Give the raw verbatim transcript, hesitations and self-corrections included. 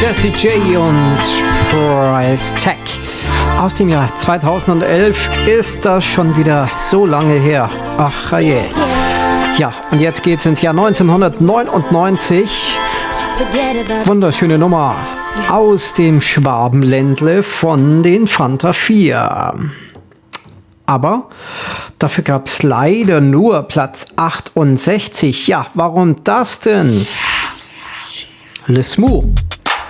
Jessie J und Price Tag. Aus dem Jahr zweitausendelf ist das schon wieder so lange her. Ach je. Ja, und jetzt geht's ins Jahr neunzehnhundertneunundneunzig. Wunderschöne Nummer aus dem Schwabenländle von den Fanta vier. Aber dafür gab es leider nur Platz achtundsechzig. Ja, warum das denn? Le Smooth.